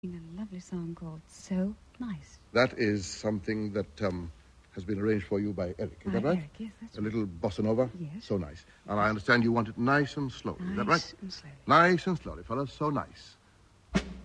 A lovely song called So Nice. That is something that has been arranged for you by Eric. Is that right? Eric, yes, that's A right. little bossa nova? Yes. So nice. And I understand you want it nice and slowly. Is that right? Nice and slowly. Nice and slowly, fellas. So nice.